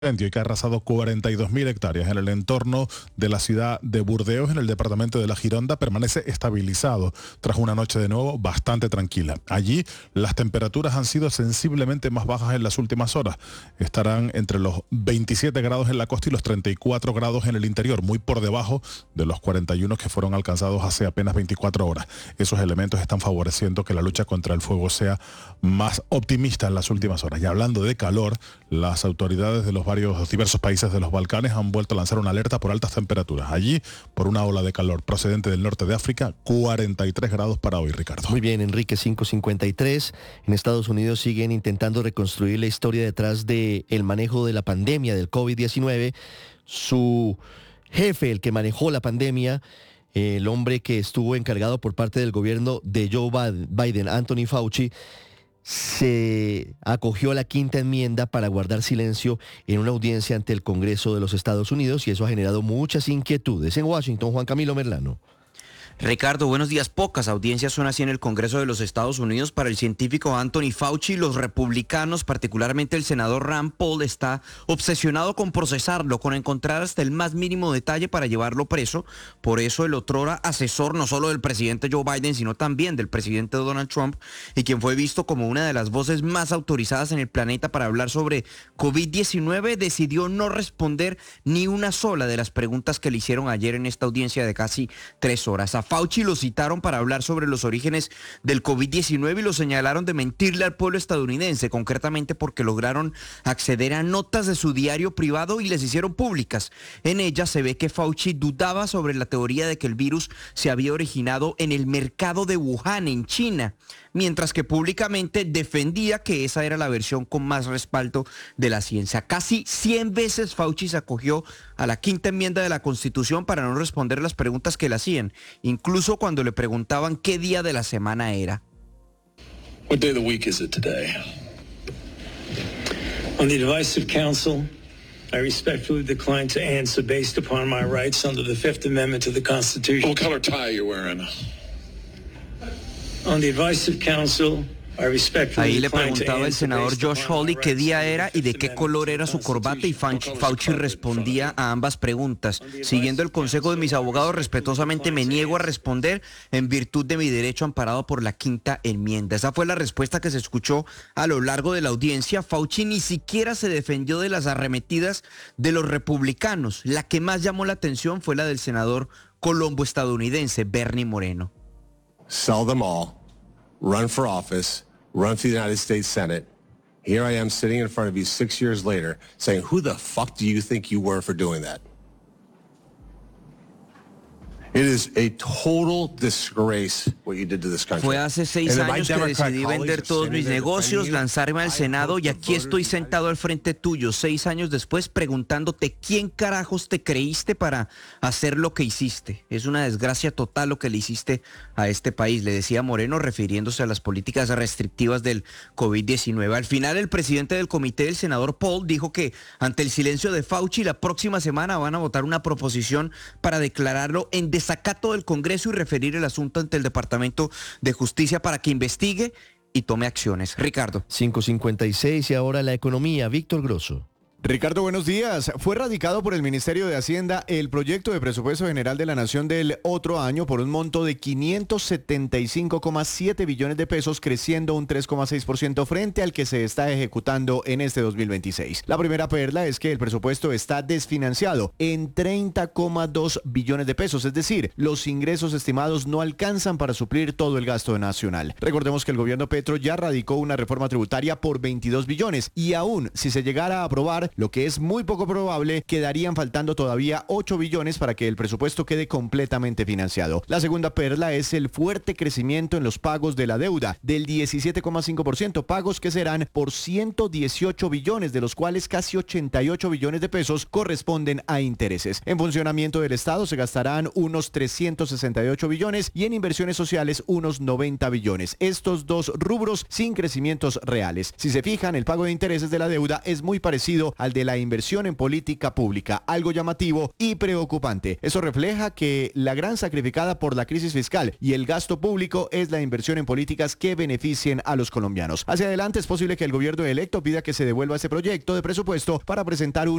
Y que ha arrasado 42.000 hectáreas en el entorno de la ciudad de Burdeos, en el departamento de la Gironda, permanece estabilizado tras una noche de nuevo bastante tranquila. Allí las temperaturas han sido sensiblemente más bajas en las últimas horas. Estarán entre los 27 grados en la costa y los 34 grados en el interior, muy por debajo de los 41 que fueron alcanzados hace apenas 24 horas. Esos elementos están favoreciendo que la lucha contra el fuego sea más optimista en las últimas horas. Y hablando de calor, las autoridades de los diversos países de los Balcanes han vuelto a lanzar una alerta por altas temperaturas. Allí, por una ola de calor procedente del norte de África, 43 grados para hoy, Ricardo. Muy bien, Enrique, 5:53. En Estados Unidos siguen intentando reconstruir la historia detrás del manejo de la pandemia del COVID-19. Su jefe, el que manejó la pandemia, el hombre que estuvo encargado por parte del gobierno de Joe Biden, Anthony Fauci, se acogió a la quinta enmienda para guardar silencio en una audiencia ante el Congreso de los Estados Unidos, y eso ha generado muchas inquietudes. En Washington, Juan Camilo Merlano. Ricardo, buenos días. Pocas audiencias son así en el Congreso de los Estados Unidos para el científico Anthony Fauci. Los republicanos, particularmente el senador Rand Paul, está obsesionado con procesarlo, con encontrar hasta el más mínimo detalle para llevarlo preso. Por eso el otrora asesor no solo del presidente Joe Biden, sino también del presidente Donald Trump, y quien fue visto como una de las voces más autorizadas en el planeta para hablar sobre COVID-19, decidió no responder ni una sola de las preguntas que le hicieron ayer en esta audiencia de casi 3 horas. A Fauci lo citaron para hablar sobre los orígenes del COVID-19 y lo señalaron de mentirle al pueblo estadounidense, concretamente porque lograron acceder a notas de su diario privado y les hicieron públicas. En ellas se ve que Fauci dudaba sobre la teoría de que el virus se había originado en el mercado de Wuhan, en China, mientras que públicamente defendía que esa era la versión con más respaldo de la ciencia. Casi 100 veces Fauci se acogió a la quinta enmienda de la Constitución para no responder las preguntas que le hacían, incluso cuando le preguntaban qué día de la semana era. What day of the week is it today? On the advice of counsel, I respectfully decline to answer based upon my rights under the Fifth Amendment to the Constitution. What color tie are you wearing? On the advice of counsel, I respectfully Ahí le decline to preguntaba el answer senador based Josh upon my Hawley qué rights día under the era y de Fifth qué Amendment color to era the su corbata, y Constitution. Fauci respondía a ambas preguntas. Siguiendo el consejo de mis abogados, respetuosamente me niego a responder en virtud de mi derecho amparado por la quinta enmienda. Esa fue la respuesta que se escuchó a lo largo de la audiencia. Fauci ni siquiera se defendió de las arremetidas de los republicanos. La que más llamó la atención fue la del senador colombo estadounidense Bernie Moreno. Sell them all, run for office, run for the United States Senate. Here I am sitting in front of you 6 years later saying, who the fuck do you think you were for doing that? It is a total disgrace what you did to this country. Fue hace 6 años que decidí vender todos mis negocios, lanzarme al Senado, y aquí estoy sentado al frente tuyo 6 años después preguntándote quién carajos te creíste para hacer lo que hiciste. Es una desgracia total lo que le hiciste a este país, le decía Moreno, refiriéndose a las políticas restrictivas del COVID-19. Al final, el presidente del comité, el senador Paul, dijo que ante el silencio de Fauci, la próxima semana van a votar una proposición para declararlo en desacato del Congreso y referir el asunto ante el Departamento de Justicia para que investigue y tome acciones. Ricardo. 5:56 y ahora la economía. Víctor Grosso. Ricardo, buenos días. Fue radicado por el Ministerio de Hacienda el proyecto de presupuesto general de la Nación del otro año por un monto de 575,7 billones de pesos, creciendo un 3,6% frente al que se está ejecutando en este 2026. La primera perla es que el presupuesto está desfinanciado en 30,2 billones de pesos, es decir, los ingresos estimados no alcanzan para suplir todo el gasto nacional. Recordemos que el gobierno Petro ya radicó una reforma tributaria por 22 billones y aún si se llegara a aprobar, lo que es muy poco probable, quedarían faltando todavía 8 billones para que el presupuesto quede completamente financiado. La segunda perla es el fuerte crecimiento en los pagos de la deuda, del 17,5%, pagos que serán por 118 billones, de los cuales casi 88 billones de pesos corresponden a intereses. En funcionamiento del Estado se gastarán unos 368 billones y en inversiones sociales unos 90 billones. Estos dos rubros sin crecimientos reales. Si se fijan, el pago de intereses de la deuda es muy parecido al de la inversión en política pública, algo llamativo y preocupante. Eso refleja que la gran sacrificada por la crisis fiscal y el gasto público es la inversión en políticas que beneficien a los colombianos. Hacia adelante es posible que el gobierno electo pida que se devuelva ese proyecto de presupuesto para presentar un